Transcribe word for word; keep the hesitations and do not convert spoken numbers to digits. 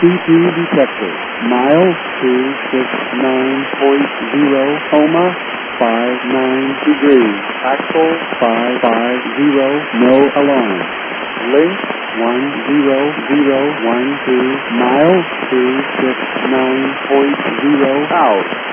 C two detector. Mile two six nine point zero, Homa, five nine degrees. Axle five five zero, no alarm. Link one zero zero one two, mile two six nine point zero out.